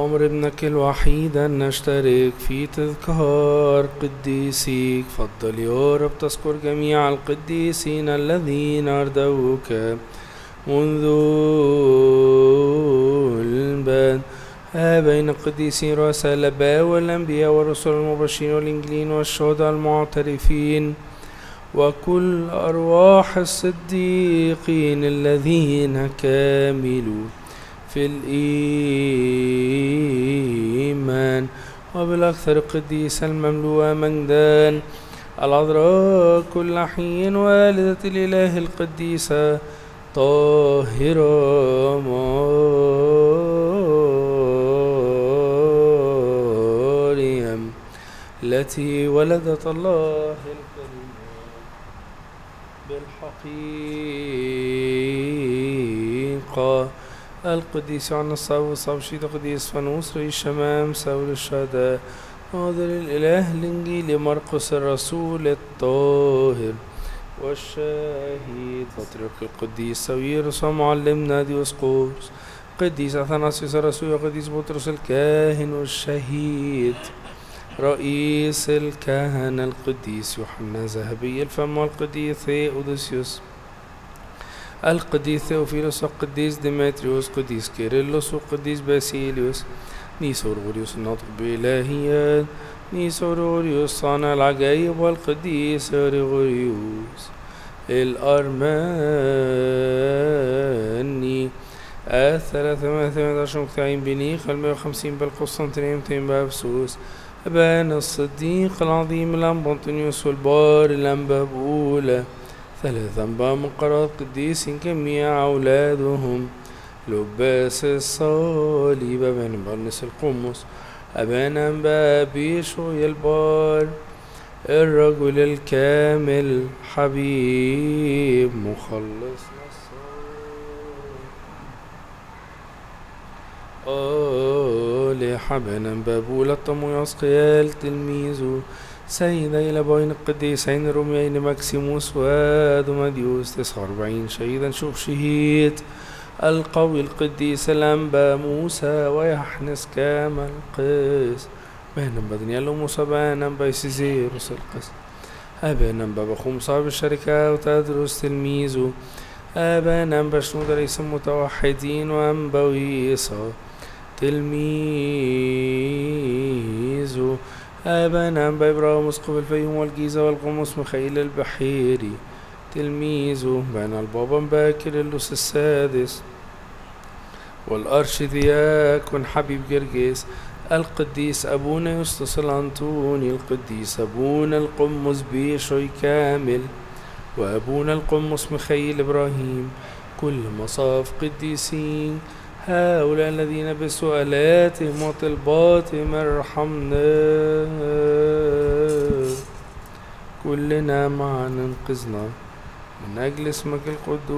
أمر ابنك الوحيد أن نشترك في تذكار قديسيك. فضل يا رب تذكر جميع القديسين الذين أرضوك منذ البدء، بين القديسين رؤساء الآباء والأنبياء والرسل المبشرين والإنجيليين والشهداء المعترفين، وكل أرواح الصديقين الذين كاملوا في الإيمان، وبالأكثر القديسة المملوءة مجدا العذراء كل حين والدة الإله القديسة طاهرة مريم التي ولدت الله الكريم بالحقيقة، القديس يوحنا الصابغ الصابشيد، القديس فانوس رئيس شمام سول الشهداء، ناظر الإله الإنجيلي مرقس الرسول الطاهر والشهيد، بطريرك القديس ساويرس ومعلمنا ديوسقورس، قديس أثناسيوس الرسول، وقديس بطرس الكاهن والشهيد، رئيس الكهنة القديس يوحنا ذهبي الفم، والقديس ثيودوسيوس، القديس ثيوفيلوس، والقديس ديمتريوس، قديس كيرلس، والقديس باسيليوس، نيسور غوريوس الناطق بإلهيات، نيسور غوريوس صانع العجائب، والقديس غريغوريوس الأرماني، 318 مقتعين بنيخ 150 بالقسطنطينية 200 بأفسوس، أبانا الصديق العظيم الأنبا أنطونيوس والبار الأنبا بأولى، 3 أنبا من قراءة قديسين جميع أولادهم، لباس الصليب، أبانا برنس القمص، أبانا أنبا بيشو البار، الرجل الكامل حبيب مخلص لحبنا بابولة طمويوس قيال تلميذه، سيدي لبين القديسين روميين ماكسيموس ودوماديوس، 49 شهيدا شوف شهيد، القوي القديس الأنبا موسى ويحنس كامل قيس، بهنم بدنيال موسى بهنم بيسيزيروس القس، أبهنم بابخوم صاحب الشركة وتدرس تلميذه، أبهنم بشنود رئيس المتوحدين وأنبويصة تلميذه، أبانا أنبا إبراهيم مسقف الفيوم والجيزة والقمص ميخائيل البحيري تلميذه، بين البابا باكرلس السادس والأرشدياكون حبيب جرجس، القديس أبونا يسطس الأنطوني، القديس أبونا القمص بيشوي كامل، وأبونا القمص ميخائيل إبراهيم، كل مصاف قديسين هؤلاء الذين بسؤالاتهم وطلباتهم ارحمنا، كلنا معا انقذنا من أجل اسمك القدوس.